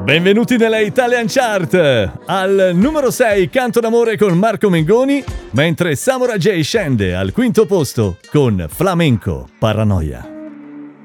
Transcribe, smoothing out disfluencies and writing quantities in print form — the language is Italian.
Benvenuti nella Italian Chart. Al numero 6 Canto d'amore con Marco Mengoni, mentre Samurai J scende al quinto posto con Flamenco Paranoia.